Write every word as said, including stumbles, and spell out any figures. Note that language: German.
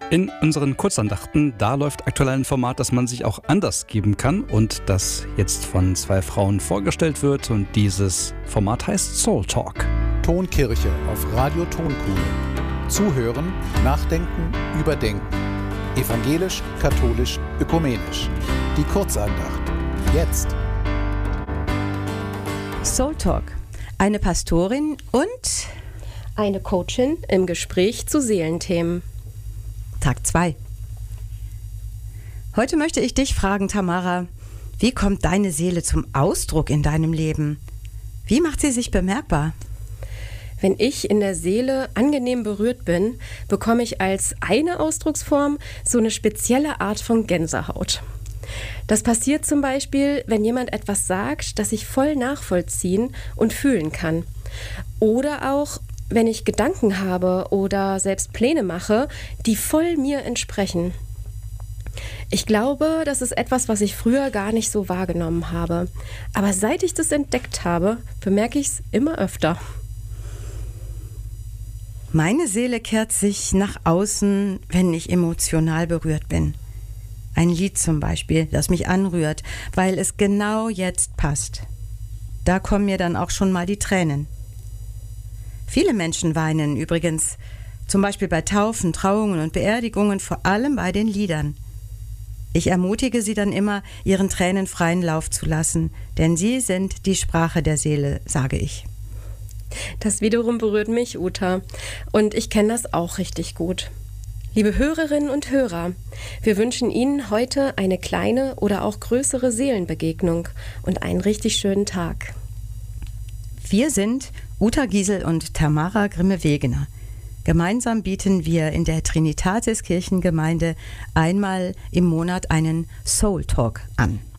In unseren Kurzandachten, da läuft aktuell ein Format, das man sich auch anders geben kann und das jetzt von zwei Frauen vorgestellt wird. Und dieses Format heißt Soul Talk. Tonkirche auf Radio Tonkuhle. Zuhören, nachdenken, überdenken. Evangelisch, katholisch, ökumenisch. Die Kurzandacht. Jetzt. Soul Talk. Eine Pastorin und eine Coachin im Gespräch zu Seelenthemen. Tag zwei. Heute möchte ich dich fragen, Tamara, wie kommt deine Seele zum Ausdruck in deinem Leben? Wie macht sie sich bemerkbar? Wenn ich in der Seele angenehm berührt bin, bekomme ich als eine Ausdrucksform so eine spezielle Art von Gänsehaut. Das passiert zum Beispiel, wenn jemand etwas sagt, das ich voll nachvollziehen und fühlen kann. Oder auch, wenn ich Gedanken habe oder selbst Pläne mache, die voll mir entsprechen. Ich glaube, das ist etwas, was ich früher gar nicht so wahrgenommen habe. Aber seit ich das entdeckt habe, bemerke ich es immer öfter. Meine Seele kehrt sich nach außen, wenn ich emotional berührt bin. Ein Lied zum Beispiel, das mich anrührt, weil es genau jetzt passt. Da kommen mir dann auch schon mal die Tränen. Viele Menschen weinen übrigens, zum Beispiel bei Taufen, Trauungen und Beerdigungen, vor allem bei den Liedern. Ich ermutige sie dann immer, ihren Tränen freien Lauf zu lassen, denn sie sind die Sprache der Seele, sage ich. Das wiederum berührt mich, Uta, und ich kenne das auch richtig gut. Liebe Hörerinnen und Hörer, wir wünschen Ihnen heute eine kleine oder auch größere Seelenbegegnung und einen richtig schönen Tag. Wir sind Uta Giesel und Tamara Grimme-Wegener. Gemeinsam bieten wir in der Trinitatis Kirchengemeinde einmal im Monat einen Soul Talk an.